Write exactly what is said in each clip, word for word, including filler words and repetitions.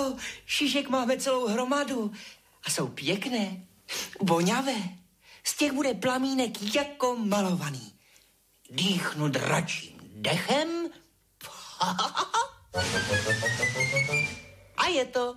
Jo, šišek máme celou hromadu. A jsou pěkné, voňavé. Z těch bude plamínek jako malovaný. Dýchnu dračím dechem. A je to.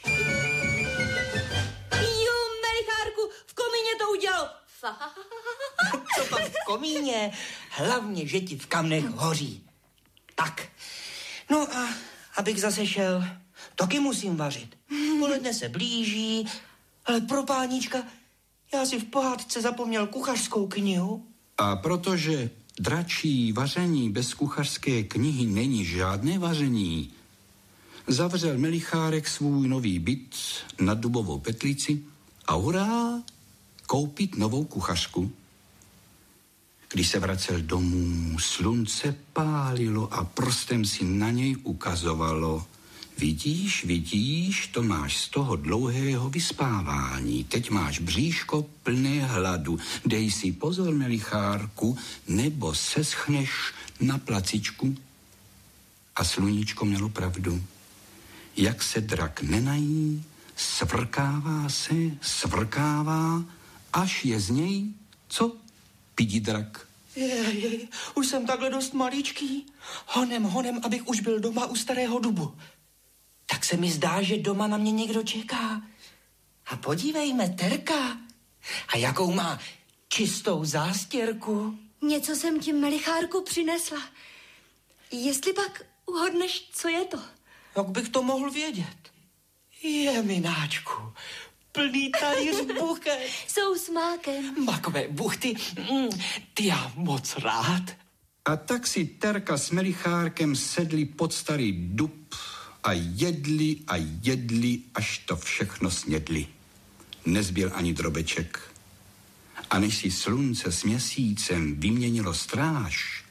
Jo, Melichárku, v komíně to udělal. Co pak v komíně? Hlavně, že ti v kamnech hoří. Tak, no a abych zase šel, taky musím vařit. Poledne se blíží, ale pro páníčka, já si v pohádce zapomněl kuchařskou knihu. A protože dračí vaření bez kuchařské knihy není žádné vaření, zavřel Melichárek svůj nový byt na Dubovou Petlici a hurá, koupit novou kuchařku. Když se vracel domů, slunce pálilo a prstem si na něj ukazovalo. Vidíš, vidíš, to máš z toho dlouhého vyspávání. Teď máš bříško plné hladu. Dej si pozor, Melichárku, nebo seschneš na placičku. A sluníčko mělo pravdu. Jak se drak nenají, svrkává se, svrkává, až je z něj, co? Pidi drak. Jej, jej, už jsem takhle dost maličký. Honem, honem, abych už byl doma u starého dubu. Tak se mi zdá, že doma na mě někdo čeká. A podívejme, Terka. A jakou má čistou zástěrku. Něco jsem ti, Melichárku, přinesla. Jestli pak uhodneš, co je to? Jak bych to mohl vědět? Je, mináčku, plný talíř buchet. Jsou s mákem. Makové buchty, mm, ty já moc rád. A tak si Terka s Melichárkem sedli pod starý dub a jedli a jedli, až to všechno snědli. Nezbyl ani drobeček. A než si slunce s měsícem vyměnilo stráž,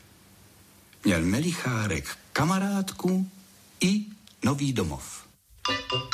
měl Melichárek kamarádku i nový domov.